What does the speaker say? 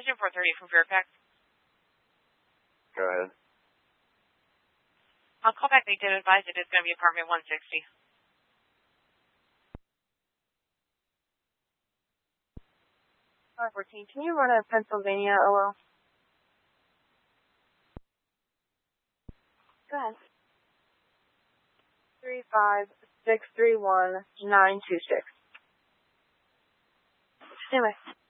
Division 430 from Fairfax. Go ahead. I'll call back. They did advise it is going to be apartment 160. 514, can you run a Pennsylvania OL? Go ahead. 35631-926. Stay away.